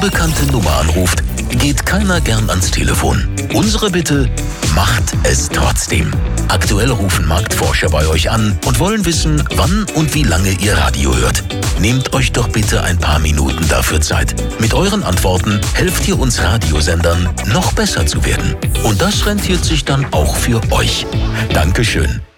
unbekannte Nummer anruft, geht keiner gern ans Telefon. Unsere Bitte: macht es trotzdem. Aktuell rufen Marktforscher bei euch an und wollen wissen, wann und wie lange ihr Radio hört. Nehmt euch doch bitte ein paar Minuten dafür Zeit. Mit euren Antworten helft ihr uns Radiosendern, noch besser zu werden. Und das rentiert sich dann auch für euch. Dankeschön.